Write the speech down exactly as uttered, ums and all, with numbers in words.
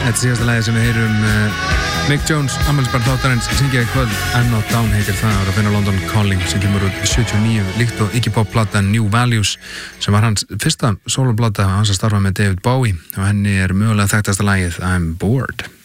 Þetta síðasta lagi sem við heyrum uh, Mick Jones, afmælisbarn þáttarins, syngja í kvöld I'm Not Down heitir það og að finna London Calling sem kemur út sjötíu og níu líkt og Iggy Pop platan New Values sem var hans fyrsta soloplata hans að starfa með David Bowie og henni er mögulega þekktasta lagið I'm Bored.